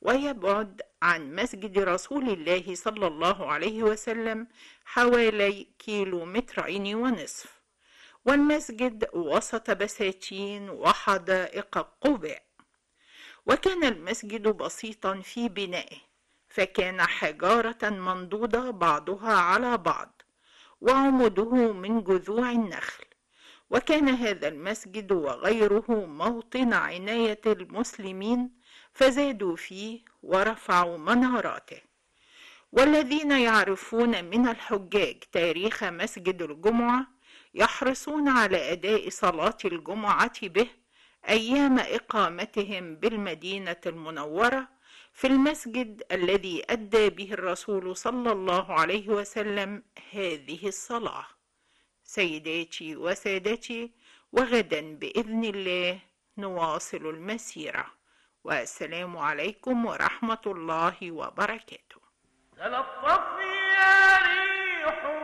ويبعد عن مسجد رسول الله صلى الله عليه وسلم حوالي 1.5 كيلو. والمسجد وسط بساتين وحدائق قباء. وكان المسجد بسيطا في بنائه، فكان حجارة منضودة بعضها على بعض، وعموده من جذوع النخل. وكان هذا المسجد وغيره موطن عناية المسلمين، فزادوا فيه ورفعوا مناراته. والذين يعرفون من الحجاج تاريخ مسجد الجمعة يحرصون على أداء صلاة الجمعة به أيام إقامتهم بالمدينة المنورة في المسجد الذي أدى به الرسول صلى الله عليه وسلم هذه الصلاة. سيداتي وسادتي، وغدا بإذن الله نواصل المسيرة، والسلام عليكم ورحمة الله وبركاته. تلطفي